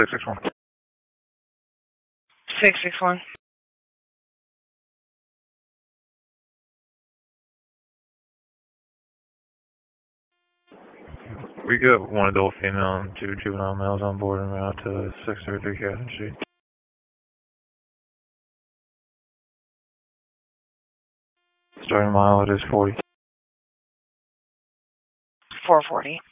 661. 661. We got one adult female and two juvenile males on board and route to 633 Catherine Street. Starting mileage is 40. 440.